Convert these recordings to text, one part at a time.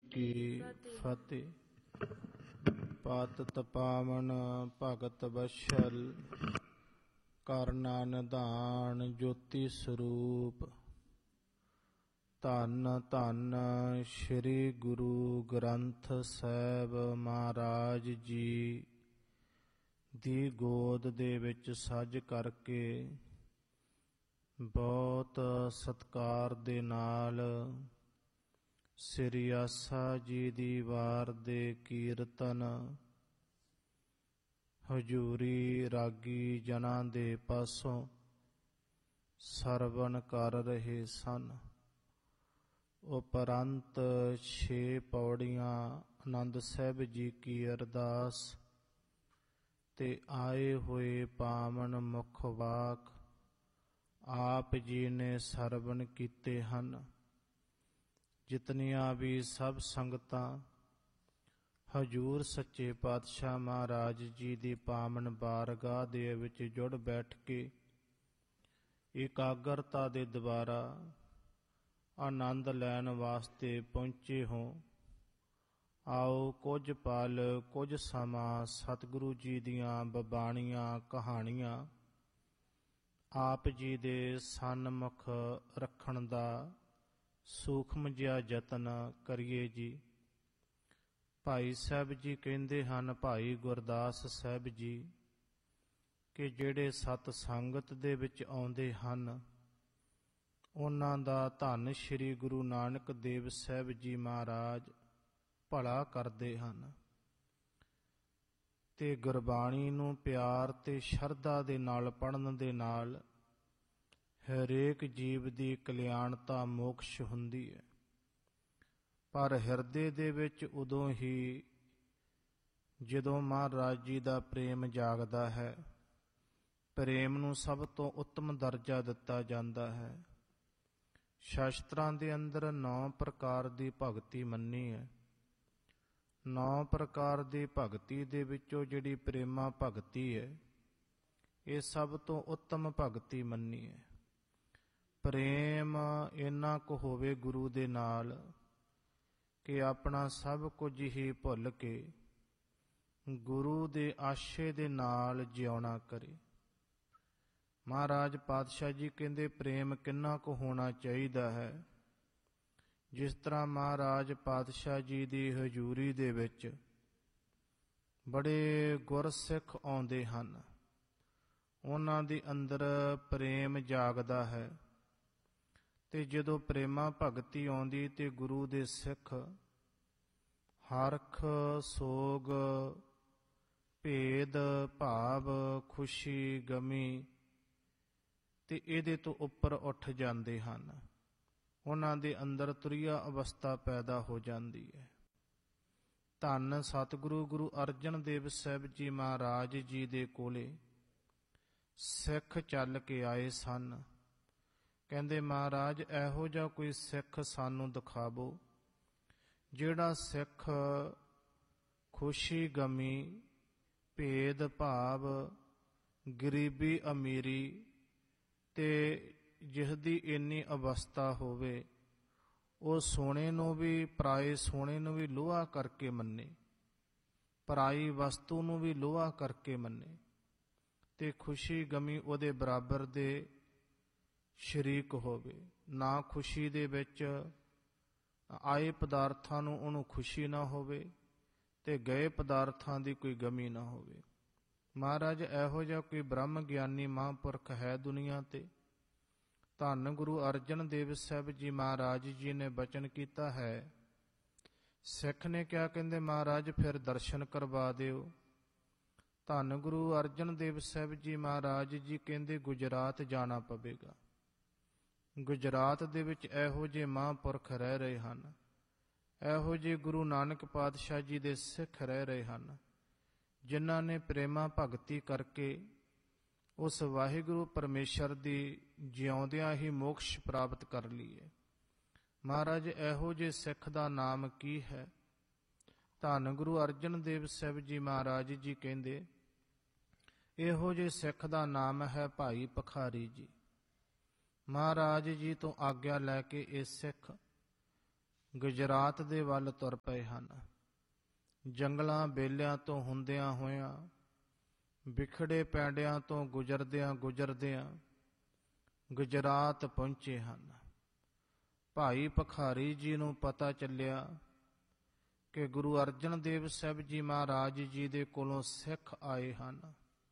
ਕੀ ਫਤਿਹ। ਪਤਿਤ ਪਾਵਨ ਭਗਤ ਬਛਲ ਕਰਨਾ ਨਿਧਾਨ ਜੋਤੀ ਸਰੂਪ। ਧੰਨ ਧੰਨ ਸ੍ਰੀ ਗੁਰੂ ਗ੍ਰੰਥ ਸਾਹਿਬ ਮਹਾਰਾਜ ਜੀ ਦੀ ਗੋਦ ਦੇ ਵਿੱਚ ਸੱਜ ਕਰਕੇ ਬਹੁਤ ਸਤਿਕਾਰ ਦੇ ਨਾਲ ਸ੍ਰੀ ਆਸਾ ਜੀ ਦੀ ਵਾਰ ਦੇ ਕੀਰਤਨ ਹਜ਼ੂਰੀ ਰਾਗੀ ਜਨਾਂ ਦੇ ਪਾਸੋਂ ਸਰਵਣ ਕਰ ਰਹੇ ਸਨ। ਉਪਰੰਤ 6 ਪੌੜੀਆਂ ਆਨੰਦ ਸਾਹਿਬ ਜੀ ਕੀ ਅਰਦਾਸ ਤੇ ਆਏ ਹੋਏ ਪਾਵਨ ਮੁਖ ਵਾਕ ਆਪ ਜੀ ਨੇ ਸਰਵਣ ਕੀਤੇ ਹਨ। ਜਿਤਨੀਆਂ ਵੀ ਸਭ ਸੰਗਤਾਂ ਹਜ਼ੂਰ ਸੱਚੇ ਪਾਤਸ਼ਾਹ ਮਹਾਰਾਜ ਜੀ ਦੀ ਪਾਵਨ ਬਾਰਗਾਹ ਦੇ ਵਿੱਚ ਜੁੜ ਬੈਠ ਕੇ ਇਕਾਗਰਤਾ ਦੇ ਦੁਆਰਾ ਆਨੰਦ ਲੈਣ ਵਾਸਤੇ ਪਹੁੰਚੇ ਹੋ, ਆਓ ਕੁਝ ਪਲ ਕੁਝ ਸਮਾਂ ਸਤਿਗੁਰੂ ਜੀ ਦੀਆਂ ਬਾਣੀਆਂ ਕਹਾਣੀਆਂ ਆਪ ਜੀ ਦੇ ਸਨਮੁਖ ਰੱਖਣ ਦਾ ਸੂਖਮ ਜਿਹਾ ਯਤਨ ਕਰੀਏ ਜੀ। ਭਾਈ ਸਾਹਿਬ ਜੀ ਕਹਿੰਦੇ ਹਨ, ਭਾਈ ਗੁਰਦਾਸ ਸਾਹਿਬ ਜੀ, ਕਿ ਜਿਹੜੇ ਸਤ ਸੰਗਤ ਦੇ ਵਿੱਚ ਆਉਂਦੇ ਹਨ ਉਹਨਾਂ ਦਾ ਧੰਨ ਸ੍ਰੀ ਗੁਰੂ ਨਾਨਕ ਦੇਵ ਸਾਹਿਬ ਜੀ ਮਹਾਰਾਜ ਭਲਾ ਕਰਦੇ ਹਨ ਤੇ ਗੁਰਬਾਣੀ ਨੂੰ ਪਿਆਰ ਤੇ ਸ਼ਰਧਾ ਦੇ ਨਾਲ ਪੜ੍ਹਨ ਦੇ ਨਾਲ ਹਰੇਕ ਜੀਵ ਦੀ ਕਲਿਆਣਤਾ ਮੋਕਸ਼ ਹੁੰਦੀ ਹੈ। ਪਰ ਹਿਰਦੇ ਦੇ ਵਿੱਚ ਉਦੋਂ ਹੀ ਜਦੋਂ ਮਹਾਰਾਜ ਜੀ ਦਾ ਪ੍ਰੇਮ ਜਾਗਦਾ ਹੈ। ਪ੍ਰੇਮ ਨੂੰ ਸਭ ਤੋਂ ਉੱਤਮ ਦਰਜਾ ਦਿੱਤਾ ਜਾਂਦਾ ਹੈ। ਸ਼ਾਸਤਰਾਂ ਦੇ ਅੰਦਰ 9 ਪ੍ਰਕਾਰ ਦੀ ਭਗਤੀ ਮੰਨੀ ਹੈ। 9 ਪ੍ਰਕਾਰ ਦੀ ਭਗਤੀ ਦੇ ਵਿੱਚੋਂ ਜਿਹੜੀ ਪ੍ਰੇਮਾ ਭਗਤੀ ਹੈ ਇਹ ਸਭ ਤੋਂ ਉੱਤਮ ਭਗਤੀ ਮੰਨੀ ਹੈ। ਪ੍ਰੇਮ ਇੰਨਾ ਕੁ ਹੋਵੇ ਗੁਰੂ ਦੇ ਨਾਲ ਕਿ ਆਪਣਾ ਸਭ ਕੁਝ ਹੀ ਭੁੱਲ ਕੇ ਗੁਰੂ ਦੇ ਆਸ਼ੇ ਦੇ ਨਾਲ ਜਿਉਣਾ ਕਰੇ। ਮਹਾਰਾਜ ਪਾਤਸ਼ਾਹ ਜੀ ਕਹਿੰਦੇ ਪ੍ਰੇਮ ਕਿੰਨਾ ਕੁ ਹੋਣਾ ਚਾਹੀਦਾ ਹੈ। ਜਿਸ ਤਰ੍ਹਾਂ ਮਹਾਰਾਜ ਪਾਤਸ਼ਾਹ ਜੀ ਦੀ ਹਜ਼ੂਰੀ ਦੇ ਵਿੱਚ ਬੜੇ ਗੁਰਸਿੱਖ ਆਉਂਦੇ ਹਨ, ਉਹਨਾਂ ਦੇ ਅੰਦਰ ਪ੍ਰੇਮ ਜਾਗਦਾ ਹੈ ਤੇ ਜਦੋਂ ਪ੍ਰੇਮਾ ਭਗਤੀ ਆਉਂਦੀ ਤੇ ਗੁਰੂ ਦੇ ਸਿੱਖ ਹਰਖ ਸੋਗ ਭੇਦ ਭਾਵ ਖੁਸ਼ੀ ਗਮੀ ਤੇ ਇਹਦੇ ਤੋਂ ਉੱਪਰ ਉੱਠ ਜਾਂਦੇ ਹਨ। ਉਹਨਾਂ ਦੇ ਅੰਦਰ ਤੁਰੀਆ ਅਵਸਥਾ ਪੈਦਾ ਹੋ ਜਾਂਦੀ ਹੈ। ਧੰਨ ਸਤਿਗੁਰੂ ਗੁਰੂ ਅਰਜਨ ਦੇਵ ਸਾਹਿਬ ਜੀ ਮਹਾਰਾਜ ਜੀ ਦੇ ਕੋਲੇ ਸਿੱਖ ਚੱਲ ਕੇ ਆਏ ਸਨ। ਕਹਿੰਦੇ ਮਹਾਰਾਜ ਇਹੋ ਜਿਹਾ ਕੋਈ ਸਿੱਖ ਸਾਨੂੰ ਦਿਖਾਵੋ ਜਿਹੜਾ ਸਿੱਖ ਖੁਸ਼ੀ ਗਮੀ ਭੇਦ ਭਾਵ ਗਰੀਬੀ ਅਮੀਰੀ ਤੇ ਜਿਸ ਦੀ ਇੰਨੀ ਅਵਸਥਾ ਹੋਵੇ ਉਹ ਸੋਨੇ ਨੂੰ ਵੀ ਪਰਾਏ ਸੋਨੇ ਨੂੰ ਵੀ ਲੋਹਾ ਕਰਕੇ ਮੰਨੇ, ਪਰਾਈ ਵਸਤੂ ਨੂੰ ਵੀ ਲੋਹਾ ਕਰਕੇ ਮੰਨੇ ਤੇ ਖੁਸ਼ੀ ਗਮੀ ਉਹਦੇ ਬਰਾਬਰ ਦੇ ਸ਼ਰੀਕ ਹੋਵੇ। ਨਾ ਖੁਸ਼ੀ ਦੇ ਵਿੱਚ ਆਏ ਪਦਾਰਥਾਂ ਨੂੰ ਉਹਨੂੰ ਖੁਸ਼ੀ ਨਾ ਹੋਵੇ ਤੇ ਗਏ ਪਦਾਰਥਾਂ ਦੀ ਕੋਈ ਗਮੀ ਨਾ ਹੋਵੇ। ਮਹਾਰਾਜ ਇਹੋ ਜਿਹਾ ਕੋਈ ਬ੍ਰਹਮ ਗਿਆਨੀ ਮਹਾਂਪੁਰਖ ਹੈ ਦੁਨੀਆ ਤੇ। ਧੰਨ ਗੁਰੂ ਅਰਜਨ ਦੇਵ ਸਾਹਿਬ ਜੀ ਮਹਾਰਾਜ ਜੀ ਨੇ ਬਚਨ ਕੀਤਾ ਹੈ। ਸਿੱਖ ਨੇ ਕਿਹਾ, ਕਹਿੰਦੇ ਮਹਾਰਾਜ ਫਿਰ ਦਰਸ਼ਨ ਕਰਵਾ ਦਿਓ। ਧੰਨ ਗੁਰੂ ਅਰਜਨ ਦੇਵ ਸਾਹਿਬ ਜੀ ਮਹਾਰਾਜ ਜੀ ਕਹਿੰਦੇ ਗੁਜਰਾਤ ਜਾਣਾ ਪਵੇਗਾ। ਗੁਜਰਾਤ ਦੇ ਵਿੱਚ ਇਹੋ ਜਿਹੇ ਮਹਾਂਪੁਰਖ ਰਹਿ ਰਹੇ ਹਨ, ਇਹੋ ਜਿਹੇ ਗੁਰੂ ਨਾਨਕ ਪਾਤਸ਼ਾਹ ਜੀ ਦੇ ਸਿੱਖ ਰਹਿ ਰਹੇ ਹਨ ਜਿਨ੍ਹਾਂ ਨੇ ਪ੍ਰੇਮਾ ਭਗਤੀ ਕਰਕੇ ਉਸ ਵਾਹਿਗੁਰੂ ਪਰਮੇਸ਼ਰ ਦੀ ਜਿਉਂਦਿਆਂ ਹੀ ਮੋਕਸ਼ ਪ੍ਰਾਪਤ ਕਰ ਲਈ ਹੈ। ਮਹਾਰਾਜ ਇਹੋ ਜਿਹੇ ਸਿੱਖ ਦਾ ਨਾਮ ਕੀ ਹੈ? ਧੰਨ ਗੁਰੂ ਅਰਜਨ ਦੇਵ ਸਾਹਿਬ ਜੀ ਮਹਾਰਾਜ ਜੀ ਕਹਿੰਦੇ ਇਹੋ ਜਿਹੇ ਸਿੱਖ ਦਾ ਨਾਮ ਹੈ ਭਾਈ ਭਿਖਾਰੀ ਜੀ। ਮਹਾਰਾਜ ਜੀ ਤੋਂ ਆਗਿਆ ਲੈ ਕੇ ਇਹ ਸਿੱਖ ਗੁਜਰਾਤ ਦੇ ਵੱਲ ਤੁਰ ਪਏ ਹਨ। ਜੰਗਲਾਂ ਬੇਲਿਆਂ ਤੋਂ ਹੁੰਦਿਆਂ ਹੋਇਆਂ, ਵਿਖੜੇ ਪੈਂਡਿਆਂ ਤੋਂ ਗੁਜ਼ਰਦਿਆਂ ਗੁਜਰਾਤ ਪਹੁੰਚੇ ਹਨ। ਭਾਈ ਭਖਾਰੀ ਜੀ ਨੂੰ ਪਤਾ ਚੱਲਿਆ ਕਿ ਗੁਰੂ ਅਰਜਨ ਦੇਵ ਸਾਹਿਬ ਜੀ ਮਹਾਰਾਜ ਜੀ ਦੇ ਕੋਲੋਂ ਸਿੱਖ ਆਏ ਹਨ,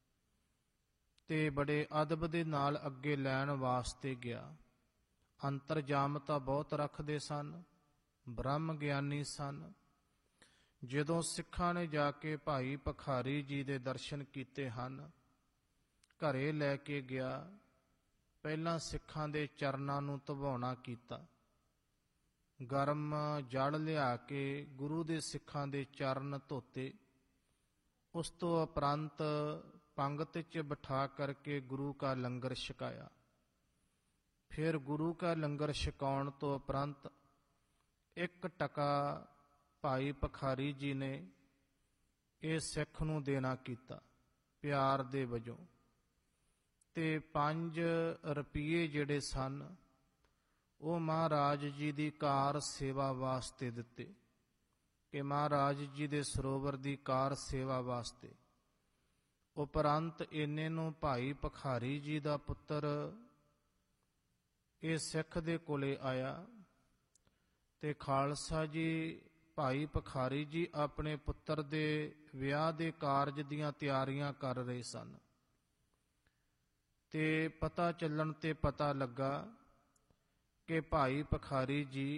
ਤੇ ਬੜੇ ਅਦਬ ਦੇ ਨਾਲ ਅੱਗੇ ਲੈਣ ਵਾਸਤੇ ਗਿਆ। ਅੰਤਰਜਾਮਤਾ ਬਹੁਤ ਰੱਖਦੇ ਸਨ, ਬ੍ਰਹਮ ਗਿਆਨੀ ਸਨ। ਜਦੋਂ ਸਿੱਖਾਂ ਨੇ ਜਾ ਕੇ ਭਾਈ ਭਖਾਰੀ ਜੀ ਦੇ ਦਰਸ਼ਨ ਕੀਤੇ ਹਨ, ਘਰੇ ਲੈ ਕੇ ਗਿਆ। ਪਹਿਲਾਂ ਸਿੱਖਾਂ ਦੇ ਚਰਨਾਂ ਨੂੰ ਧਵਾਉਣਾ ਕੀਤਾ। ਗਰਮ ਜਲ ਲਿਆ ਕੇ ਗੁਰੂ ਦੇ ਸਿੱਖਾਂ ਦੇ ਚਰਨ ਧੋਤੇ। ਉਸ ਤੋਂ ਉਪਰੰਤ ਪੰਗਤ 'ਚ ਬਿਠਾ ਕਰਕੇ ਗੁਰੂ ਕਾ ਲੰਗਰ ਛਕਾਇਆ। ਫਿਰ ਗੁਰੂ ਕਾ ਲੰਗਰ ਛਕਾਉਣ ਤੋਂ ਉਪਰੰਤ 1 ਟਕਾ ਭਾਈ ਭਖਾਰੀ ਜੀ ਨੇ ਇਹ ਸਿੱਖ ਨੂੰ ਦੇਣਾ ਕੀਤਾ ਪਿਆਰ ਦੇ ਵਜੋਂ, ਤੇ 5 ਰੁਪਏ ਜਿਹੜੇ ਸਨ ਉਹ ਮਹਾਰਾਜ ਜੀ ਦੀ ਕਾਰ ਸੇਵਾ ਵਾਸਤੇ ਦਿੱਤੇ, ਕਿ ਮਹਾਰਾਜ ਜੀ ਦੇ ਸਰੋਵਰ ਦੀ ਕਾਰ ਸੇਵਾ ਵਾਸਤੇ। ਉਪਰੰਤ ਇੰਨੇ ਨੂੰ ਭਾਈ ਭਖਾਰੀ ਜੀ ਦਾ ਪੁੱਤਰ ਇਹ ਸਿੱਖ ਦੇ ਕੋਲੇ ਆਇਆ, ਤੇ ਖਾਲਸਾ ਜੀ ਭਾਈ ਭਖਾਰੀ ਜੀ ਆਪਣੇ ਪੁੱਤਰ ਦੇ ਵਿਆਹ ਦੇ ਕਾਰਜ ਦੀਆਂ ਤਿਆਰੀਆਂ ਕਰ ਰਹੇ ਸਨ। ਤੇ ਪਤਾ ਚੱਲਣ ਤੇ ਪਤਾ ਲੱਗਾ ਕਿ ਭਾਈ ਭਖਾਰੀ ਜੀ,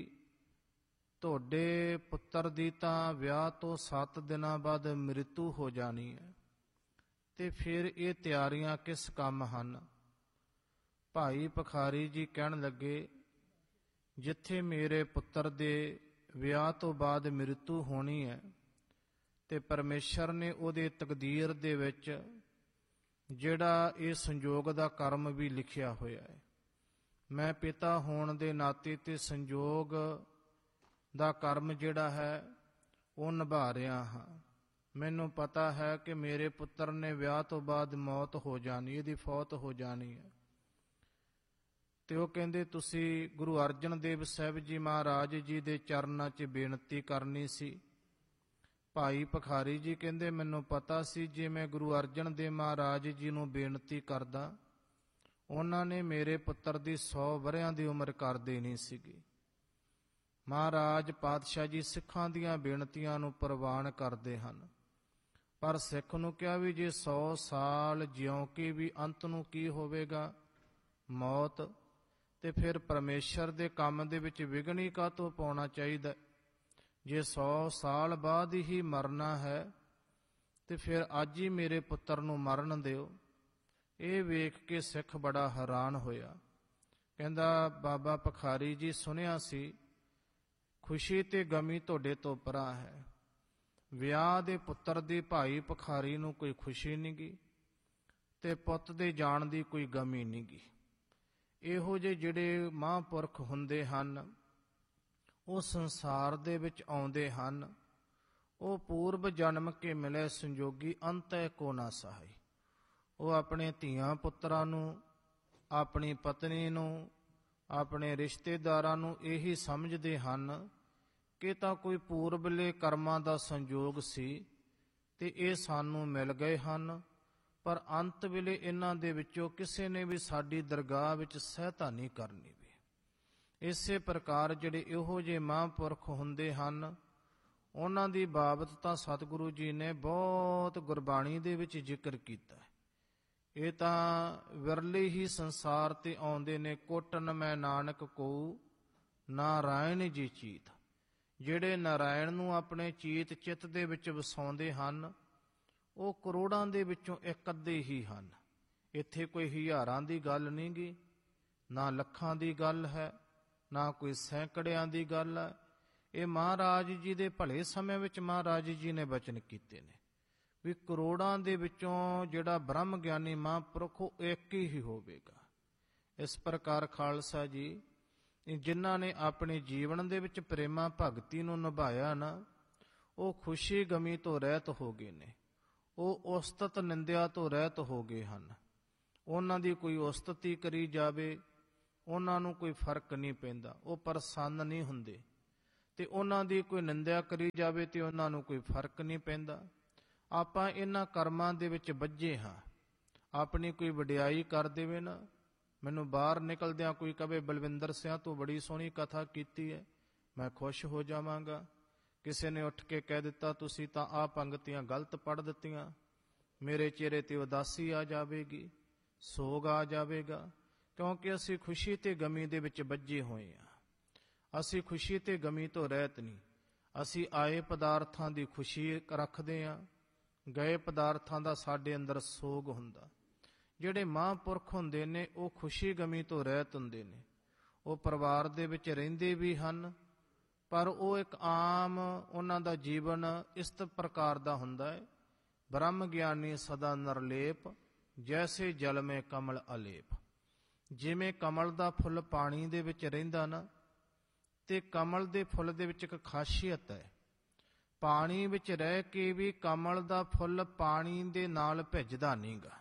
ਤੁਹਾਡੇ ਪੁੱਤਰ ਦੀ ਤਾਂ ਵਿਆਹ ਤੋਂ 7 ਦਿਨਾਂ ਬਾਅਦ ਮ੍ਰਿਤੂ ਹੋ ਜਾਣੀ ਹੈ, ਤੇ ਫਿਰ ਇਹ ਤਿਆਰੀਆਂ ਕਿਸ ਕੰਮ ਹਨ? ਭਾਈ ਭਖਾਰੀ ਜੀ ਕਹਿਣ ਲੱਗੇ, ਜਿੱਥੇ ਮੇਰੇ ਪੁੱਤਰ ਦੇ ਵਿਆਹ ਤੋਂ ਬਾਅਦ ਮ੍ਰਿਤੂ ਹੋਣੀ ਹੈ, ਤੇ ਪਰਮੇਸ਼ਰ ਨੇ ਉਹਦੇ ਤਕਦੀਰ ਦੇ ਵਿੱਚ ਜਿਹੜਾ ਇਹ ਸੰਜੋਗ ਦਾ ਕਰਮ ਵੀ ਲਿਖਿਆ ਹੋਇਆ ਹੈ। ਮੈਂ ਪਿਤਾ ਹੋਣ ਦੇ ਨਾਤੇ ਤੇ ਸੰਜੋਗ ਦਾ ਕਰਮ ਜਿਹੜਾ ਹੈ ਉਹ ਨਿਭਾ ਰਿਹਾ ਹਾਂ। ਮੈਨੂੰ ਪਤਾ ਹੈ ਕਿ ਮੇਰੇ ਪੁੱਤਰ ਨੇ ਵਿਆਹ ਤੋਂ ਬਾਅਦ ਮੌਤ ਹੋ ਜਾਣੀ, ਇਹਦੀ ਫੌਤ ਹੋ ਜਾਣੀ ਹੈ। ਤੇ ਉਹ ਕਹਿੰਦੇ, ਤੁਸੀਂ ਗੁਰੂ ਅਰਜਨ ਦੇਵ ਸਾਹਿਬ ਜੀ ਮਹਾਰਾਜ ਜੀ ਦੇ ਚਰਨਾਂ 'ਚ ਬੇਨਤੀ ਕਰਨੀ ਸੀ। ਭਾਈ ਭਖਾਰੀ ਜੀ ਕਹਿੰਦੇ, ਮੈਨੂੰ ਪਤਾ ਸੀ ਜੇ ਮੈਂ ਗੁਰੂ ਅਰਜਨ ਦੇਵ ਮਹਾਰਾਜ ਜੀ ਨੂੰ ਬੇਨਤੀ ਕਰਦਾ, ਉਹਨਾਂ ਨੇ ਮੇਰੇ ਪੁੱਤਰ ਦੀ 100 ਵਰ੍ਹਿਆਂ ਦੀ ਉਮਰ ਕਰ ਦੇਣੀ ਸੀਗੀ। ਮਹਾਰਾਜ ਪਾਤਸ਼ਾਹ ਜੀ ਸਿੱਖਾਂ ਦੀਆਂ ਬੇਨਤੀਆਂ ਨੂੰ ਪ੍ਰਵਾਨ ਕਰਦੇ ਹਨ, ਪਰ ਸਿੱਖ ਨੂੰ ਕਿਹਾ ਵੀ ਜੇ 100 ਸਾਲ ਜਿਉਂ ਕੇ ਵੀ ਅੰਤ ਨੂੰ ਕੀ ਹੋਵੇਗਾ? ਮੌਤ। ਤੇ ਫਿਰ ਪਰਮੇਸ਼ਰ ਦੇ ਕੰਮ ਦੇ ਵਿੱਚ ਵਿਘਨ ਹੀ ਕਾਹਤੋਂ ਪਾਉਣਾ ਚਾਹੀਦਾ? ਜੇ 100 ਸਾਲ ਬਾਅਦ ਹੀ ਮਰਨਾ ਹੈ ਤੇ ਫਿਰ ਅੱਜ ਹੀ ਮੇਰੇ ਪੁੱਤਰ ਨੂੰ ਮਰਨ ਦਿਓ। ਇਹ ਵੇਖ ਕੇ ਸਿੱਖ ਬੜਾ ਹੈਰਾਨ ਹੋਇਆ। ਕਹਿੰਦਾ, ਬਾਬਾ ਭਖਾਰੀ ਜੀ, ਸੁਣਿਆ ਸੀ ਖੁਸ਼ੀ ਤੇ ਗਮੀ ਤੁਹਾਡੇ ਤੋਂ ਪਰਾਂ ਹੈ। ਵਿਆਹ ਦੇ ਪੁੱਤਰ ਦੀ ਭਾਈ ਭਖਾਰੀ ਨੂੰ ਕੋਈ ਖੁਸ਼ੀ ਨਹੀਂ ਗੀ, ਤੇ ਪੁੱਤ ਦੇ ਜਾਣ ਦੀ ਕੋਈ ਗਮੀ ਨਹੀਂ ਗੀ। ਇਹੋ ਜਿਹੇ ਜਿਹੜੇ ਮਹਾਂਪੁਰਖ ਹੁੰਦੇ ਹਨ, ਉਹ ਸੰਸਾਰ ਦੇ ਵਿੱਚ ਆਉਂਦੇ ਹਨ, ਉਹ ਪੂਰਬ ਜਨਮ ਕੇ ਮਿਲੇ ਸੰਜੋਗੀ ਅੰਤੈ ਕੋ ਨਾ ਸਹਾਈ। ਉਹ ਆਪਣੇ ਧੀਆਂ ਪੁੱਤਰਾਂ ਨੂੰ, ਆਪਣੀ ਪਤਨੀ ਨੂੰ, ਆਪਣੇ ਰਿਸ਼ਤੇਦਾਰਾਂ ਨੂੰ ਇਹੀ ਸਮਝਦੇ ਹਨ ਕਿ ਤਾਂ ਕੋਈ ਪੂਰਬਲੇ ਕਰਮਾਂ ਦਾ ਸੰਜੋਗ ਸੀ ਤੇ ਇਹ ਸਾਨੂੰ ਮਿਲ ਗਏ ਹਨ, ਪਰ ਅੰਤ ਵੇਲੇ ਇਹਨਾਂ ਦੇ ਵਿੱਚੋਂ ਕਿਸੇ ਨੇ ਵੀ ਸਾਡੀ ਦਰਗਾਹ ਵਿੱਚ ਸਹਾਇਤਾ ਨਹੀਂ ਕਰਨੀ ਵੀ। ਇਸੇ ਪ੍ਰਕਾਰ ਜਿਹੜੇ ਇਹੋ ਜਿਹੇ ਮਹਾਂਪੁਰਖ ਹੁੰਦੇ ਹਨ, ਉਹਨਾਂ ਦੀ ਬਾਬਤ ਤਾਂ ਸਤਿਗੁਰੂ ਜੀ ਨੇ ਬਹੁਤ ਗੁਰਬਾਣੀ ਦੇ ਵਿੱਚ ਜ਼ਿਕਰ ਕੀਤਾ। ਇਹ ਤਾਂ ਵਿਰਲੇ ਹੀ ਸੰਸਾਰ ਤੇ ਆਉਂਦੇ ਨੇ। ਕੋਟਨ ਮੈਂ ਨਾਨਕ ਕੋ ਨਾਰਾਇਣ ਜੀ ਚੀਤ। ਜਿਹੜੇ ਨਾਰਾਇਣ ਨੂੰ ਆਪਣੇ ਚੀਤ ਚਿੱਤ ਦੇ ਵਿੱਚ ਵਸਾਉਂਦੇ ਹਨ, ਉਹ ਕਰੋੜਾਂ ਦੇ ਵਿੱਚੋਂ 1 ਅੱਧੇ ਹੀ ਹਨ। ਇੱਥੇ ਕੋਈ ਹਜ਼ਾਰਾਂ ਦੀ ਗੱਲ ਨਹੀਂ ਗੀ, ਨਾ ਲੱਖਾਂ ਦੀ ਗੱਲ ਹੈ, ਨਾ ਕੋਈ ਸੈਂਕੜਿਆਂ ਦੀ ਗੱਲ ਹੈ। ਇਹ ਮਹਾਰਾਜ ਜੀ ਦੇ ਭਲੇ ਸਮੇਂ ਵਿੱਚ ਮਹਾਰਾਜ ਜੀ ਨੇ ਬਚਨ ਕੀਤੇ ਨੇ ਵੀ ਕਰੋੜਾਂ ਦੇ ਵਿੱਚੋਂ ਜਿਹੜਾ ਬ੍ਰਹਮ ਗਿਆਨੀ ਮਹਾਂਪੁਰਖ ਉਹ ਇੱਕ ਹੀ ਹੋਵੇਗਾ। ਇਸ ਪ੍ਰਕਾਰ ਖਾਲਸਾ ਜੀ, ਜਿਨ੍ਹਾਂ ਨੇ ਆਪਣੇ ਜੀਵਨ ਦੇ ਵਿੱਚ ਪ੍ਰੇਮਾ ਭਗਤੀ ਨੂੰ ਨਿਭਾਇਆ ਨਾ, ਉਹ ਖੁਸ਼ੀ ਗਮੀ ਤੋਂ ਰਹਿਤ ਹੋ ਗਏ ਨੇ। ਉਹ ਉਸਤਤ ਨਿੰਦਿਆ ਤੋਂ ਰਹਿਤ ਹੋ ਗਏ ਹਨ। ਉਹਨਾਂ ਦੀ ਕੋਈ ਉਸਤਤੀ ਕਰੀ ਜਾਵੇ, ਉਹਨਾਂ ਨੂੰ ਕੋਈ ਫਰਕ ਨਹੀਂ ਪੈਂਦਾ, ਉਹ ਪ੍ਰਸੰਨ ਨਹੀਂ ਹੁੰਦੇ। ਤੇ ਉਹਨਾਂ ਦੀ ਕੋਈ ਨਿੰਦਿਆ ਕਰੀ ਜਾਵੇ ਤੇ ਉਹਨਾਂ ਨੂੰ ਕੋਈ ਫਰਕ ਨਹੀਂ ਪੈਂਦਾ। ਆਪਾਂ ਇਹਨਾਂ ਕਰਮਾਂ ਦੇ ਵਿੱਚ ਬੱਝੇ ਹਾਂ। ਆਪਣੀ ਕੋਈ ਵਡਿਆਈ ਕਰ ਦੇਵੇ ਨਾ, ਮੈਨੂੰ ਬਾਹਰ ਨਿਕਲਦਿਆਂ ਕੋਈ ਕਵੇ ਬਲਵਿੰਦਰ ਸਿਆਂ ਤੂੰ ਬੜੀ ਸੋਹਣੀ ਕਥਾ ਕੀਤੀ ਹੈ, ਮੈਂ ਖੁਸ਼ ਹੋ ਜਾਵਾਂਗਾ। ਕਿਸੇ ਨੇ ਉੱਠ ਕੇ ਕਹਿ ਦਿੱਤਾ ਤੁਸੀਂ ਤਾਂ ਆਹ ਪੰਗਤੀਆਂ ਗਲਤ ਪੜ੍ਹ ਦਿੱਤੀਆਂ, ਮੇਰੇ ਚਿਹਰੇ ਤੇ ਉਦਾਸੀ ਆ ਜਾਵੇਗੀ, ਸੋਗ ਆ ਜਾਵੇਗਾ, ਕਿਉਂਕਿ ਅਸੀਂ ਖੁਸ਼ੀ ਤੇ ਗਮੀ ਦੇ ਵਿੱਚ ਬੱਝੇ ਹੋਏ ਹਾਂ। ਅਸੀਂ ਖੁਸ਼ੀ ਤੇ ਗਮੀ ਤੋਂ ਰਹਿਤ ਨਹੀਂ। ਅਸੀਂ ਆਏ ਪਦਾਰਥਾਂ ਦੀ ਖੁਸ਼ੀ ਰੱਖਦੇ ਹਾਂ, ਗਏ ਪਦਾਰਥਾਂ ਦਾ ਸਾਡੇ ਅੰਦਰ ਸੋਗ ਹੁੰਦਾ। ਜਿਹੜੇ ਮਹਾਂਪੁਰਖ ਹੁੰਦੇ ਨੇ ਉਹ ਖੁਸ਼ੀ ਗਮੀ ਤੋਂ ਰਹਿਤ ਹੁੰਦੇ ਨੇ। ਉਹ ਪਰਿਵਾਰ ਦੇ ਵਿੱਚ ਰਹਿੰਦੇ ਵੀ ਹਨ, ਪਰ ਉਹ ਇੱਕ ਆਮ ਉਹਨਾਂ ਦਾ ਜੀਵਨ ਇਸ ਪ੍ਰਕਾਰ ਦਾ ਹੁੰਦਾ ਹੈ, ਬ੍ਰਹਮ ਗਿਆਨੀ ਸਦਾ ਨਿਰਲੇਪ, ਜੈਸੇ ਜਲ ਮੇ ਕਮਲ ਅਲੇਪ। ਜਿਵੇਂ ਕਮਲ ਦਾ ਫੁੱਲ ਪਾਣੀ ਦੇ ਵਿੱਚ ਰਹਿੰਦਾ ਨਾ, ਤੇ ਕਮਲ ਦੇ ਫੁੱਲ ਦੇ ਵਿੱਚ ਇੱਕ ਖਾਸੀਅਤ ਹੈ, ਪਾਣੀ ਵਿੱਚ ਰਹਿ ਕੇ ਵੀ ਕਮਲ ਦਾ ਫੁੱਲ ਪਾਣੀ ਦੇ ਨਾਲ ਭਿੱਜਦਾ ਨਹੀਂਗਾ।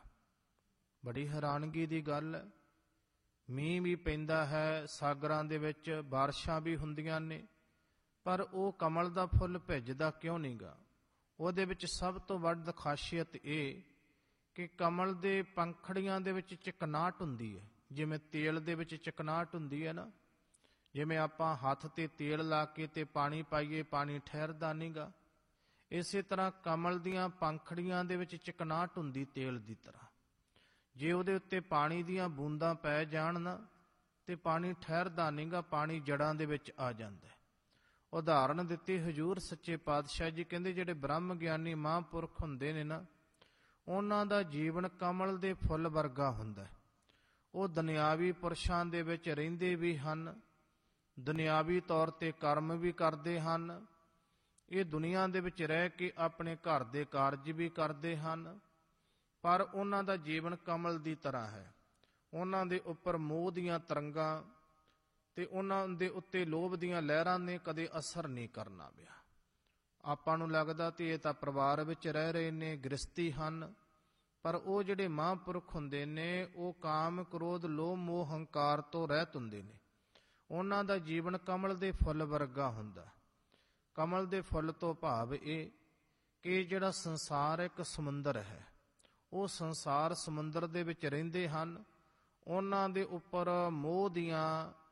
ਬੜੀ ਹੈਰਾਨਗੀ ਦੀ ਗੱਲ ਹੈ। ਮੀਂਹ ਵੀ ਪੈਂਦਾ ਹੈ, ਸਾਗਰਾਂ ਦੇ ਵਿੱਚ ਬਾਰਿਸ਼ਾਂ ਵੀ ਹੁੰਦੀਆਂ ਨੇ, ਪਰ ਉਹ ਕਮਲ ਦਾ ਫੁੱਲ ਭਿੱਜਦਾ ਕਿਉਂ ਨਹੀਂਗਾ? ਉਹਦੇ ਵਿੱਚ ਸਭ ਤੋਂ ਵੱਧ ਖਾਸੀਅਤ ਇਹ ਕਿ ਕਮਲ ਦੇ ਪੰਖੜੀਆਂ ਦੇ ਵਿੱਚ ਚਿਕਨਾਹਟ ਹੁੰਦੀ ਹੈ। ਜਿਵੇਂ ਤੇਲ ਦੇ ਵਿੱਚ ਚਿਕਨਾਹਟ ਹੁੰਦੀ ਹੈ ਨਾ, ਜਿਵੇਂ ਆਪਾਂ ਹੱਥ ਤੇ ਤੇਲ ਲਾ ਕੇ ਤੇ ਪਾਣੀ ਪਾਈਏ, ਪਾਣੀ ਠਹਿਰਦਾ ਨਹੀਂਗਾ, ਇਸੇ ਤਰ੍ਹਾਂ ਕਮਲ ਦੀਆਂ ਪੰਖੜੀਆਂ ਦੇ ਵਿੱਚ ਚਿਕਨਾਹਟ ਹੁੰਦੀ ਤੇਲ ਦੀ ਤਰ੍ਹਾਂ। ਜੇ ਉਹਦੇ ਉੱਤੇ ਪਾਣੀ ਦੀਆਂ ਬੂੰਦਾਂ ਪੈ ਜਾਣ ਨਾ ਤੇ ਪਾਣੀ ਠਹਿਰਦਾ ਨਹੀਂਗਾ, ਪਾਣੀ ਜੜ੍ਹਾਂ ਦੇ ਵਿੱਚ ਆ ਜਾਂਦਾ। ਉਦਾਹਰਣ ਦਿੱਤੀ ਹਜ਼ੂਰ ਸੱਚੇ ਪਾਤਸ਼ਾਹ ਜੀ, ਕਹਿੰਦੇ ਜਿਹੜੇ ਬ੍ਰਹਮ ਗਿਆਨੀ ਮਹਾਂਪੁਰਖ ਹੁੰਦੇ ਨੇ ਨਾ, ਉਹਨਾਂ ਦਾ ਜੀਵਨ ਕਮਲ ਦੇ ਫੁੱਲ ਵਰਗਾ ਹੁੰਦਾ। ਉਹ ਦੁਨਿਆਵੀ ਪੁਰਸ਼ਾਂ ਦੇ ਵਿੱਚ ਰਹਿੰਦੇ ਵੀ ਹਨ, ਦੁਨਿਆਵੀ ਤੌਰ ਤੇ ਕਰਮ ਵੀ ਕਰਦੇ ਹਨ, ਇਹ ਦੁਨੀਆ ਦੇ ਵਿੱਚ ਰਹਿ ਕੇ ਆਪਣੇ ਘਰ ਦੇ ਕਾਰਜ ਵੀ ਕਰਦੇ ਹਨ, ਪਰ ਉਹਨਾਂ ਦਾ ਜੀਵਨ ਕਮਲ ਦੀ ਤਰ੍ਹਾਂ ਹੈ। ਉਹਨਾਂ ਦੇ ਉੱਪਰ ਮੋਹ ਦੀਆਂ ਤਰੰਗਾਂ ਤੇ ਉਹਨਾਂ ਦੇ ਉੱਤੇ ਲੋਭ ਦੀਆਂ ਲਹਿਰਾਂ ਨੇ ਕਦੇ ਅਸਰ ਨਹੀਂ ਕਰਨਾ ਪਿਆ। ਆਪਾਂ ਨੂੰ ਲੱਗਦਾ ਤੇ ਇਹ ਤਾਂ ਪਰਿਵਾਰ ਵਿੱਚ ਰਹਿ ਰਹੇ ਨੇ, ਗ੍ਰਸਤੀ ਹਨ, ਪਰ ਉਹ ਜਿਹੜੇ ਮਹਾਂਪੁਰਖ ਹੁੰਦੇ ਨੇ ਉਹ ਕਾਮ, ਕ੍ਰੋਧ, ਲੋਭ, ਮੋਹ, ਹੰਕਾਰ ਤੋਂ ਰਹਿਤ ਹੁੰਦੇ ਨੇ। ਉਹਨਾਂ ਦਾ ਜੀਵਨ ਕਮਲ ਦੇ ਫੁੱਲ ਵਰਗਾ ਹੁੰਦਾ। ਕਮਲ ਦੇ ਫੁੱਲ ਤੋਂ ਭਾਵ ਇਹ ਕਿ ਜਿਹੜਾ ਸੰਸਾਰ ਇੱਕ ਸਮੁੰਦਰ ਹੈ, ਉਹ ਸੰਸਾਰ ਸਮੁੰਦਰ ਦੇ ਵਿੱਚ ਰਹਿੰਦੇ ਹਨ। ਉਹਨਾਂ ਦੇ ਉੱਪਰ ਮੋਹ ਦੀਆਂ,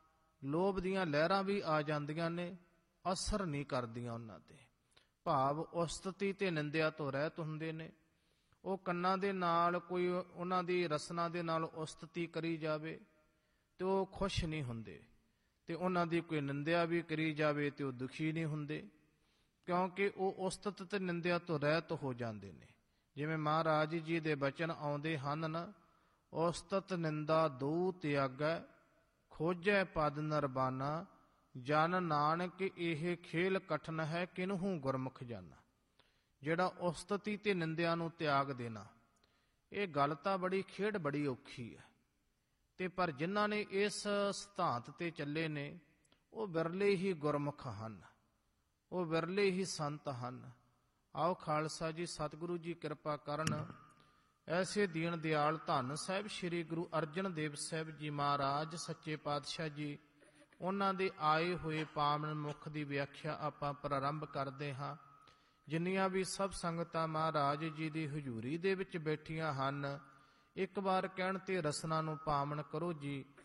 ਲੋਭ ਦੀਆਂ ਲਹਿਰਾਂ ਵੀ ਆ ਜਾਂਦੀਆਂ ਨੇ, ਅਸਰ ਨਹੀਂ ਕਰਦੀਆਂ ਉਹਨਾਂ ਤੇ। ਭਾਵ ਉਸਤਤੀ ਤੇ ਨਿੰਦਿਆ ਤੋਂ ਰਹਿਤ ਹੁੰਦੇ ਨੇ। ਉਹ ਕੰਨਾਂ ਦੇ ਨਾਲ ਕੋਈ ਉਹਨਾਂ ਦੀ ਰਸਨਾ ਦੇ ਨਾਲ ਉਸਤਤੀ ਕਰੀ ਜਾਵੇ ਤੇ ਉਹ ਖੁਸ਼ ਨਹੀਂ ਹੁੰਦੇ, ਤੇ ਉਹਨਾਂ ਦੀ ਕੋਈ ਨਿੰਦਿਆ ਵੀ ਕਰੀ ਜਾਵੇ ਤੇ ਉਹ ਦੁਖੀ ਨਹੀਂ ਹੁੰਦੇ, ਕਿਉਂਕਿ ਉਹ ਉਸਤਤ ਤੇ ਨਿੰਦਿਆ ਤੋਂ ਰਹਿਤ ਹੋ ਜਾਂਦੇ ਨੇ। ਜਿਵੇਂ ਮਹਾਰਾਜ ਜੀ ਦੇ ਬਚਨ ਆਉਂਦੇ ਹਨ ਨਾ, ਉਸਤਤ ਨਿੰਦਾ ਦੋ ਤਿਆਗੈ, ਖੋਜੈ ਪਦ ਨਿਰਬਾਨਾ, ਜਨ ਨਾਨਕ ਇਹ ਖੇਲ ਕਠਨ ਹੈ, ਕਿਨਹੂ ਗੁਰਮੁਖ ਜਾਨਾ। ਜਿਹੜਾ ਉਸਤਤੀ ਤੇ ਨਿੰਦਿਆ ਨੂੰ ਤਿਆਗ ਦੇਣਾ, ਇਹ ਗੱਲ ਤਾਂ ਬੜੀ ਖੇਡ ਬੜੀ ਔਖੀ ਹੈ, ਤੇ ਪਰ ਜਿਨ੍ਹਾਂ ਨੇ ਇਸ ਸਿਧਾਂਤ ਤੇ ਚੱਲੇ ਨੇ ਉਹ ਵਿਰਲੇ ਹੀ ਗੁਰਮੁਖ ਹਨ, ਉਹ ਵਿਰਲੇ ਹੀ ਸੰਤ ਹਨ। ਆਓ ਖਾਲਸਾ ਜੀ, ਸਤਿਗੁਰੂ ਜੀ ਕਿਰਪਾ ਕਰਨ। ਐਸੇ ਦੀਨ ਦਿਆਲ ਧੰਨ ਸਾਹਿਬ ਸ੍ਰੀ ਗੁਰੂ ਅਰਜਨ ਦੇਵ ਸਾਹਿਬ ਜੀ ਮਹਾਰਾਜ ਸੱਚੇ ਪਾਤਸ਼ਾਹ ਜੀ, ਉਹਨਾਂ ਦੇ ਆਏ ਹੋਏ ਪਾਵਨ ਮੁਖ ਦੀ ਵਿਆਖਿਆ ਆਪਾਂ ਪ੍ਰਾਰੰਭ ਕਰਦੇ ਹਾਂ। ਜਿੰਨੀਆਂ ਵੀ ਸਭ ਸੰਗਤਾਂ ਮਹਾਰਾਜ ਜੀ ਦੀ ਹਜ਼ੂਰੀ ਦੇ ਵਿੱਚ ਬੈਠੀਆਂ ਹਨ, ਇੱਕ ਵਾਰ ਕਹਿਣ ਤੇ ਰਸਨਾ ਨੂੰ ਪਾਵਨ ਕਰੋ ਜੀ।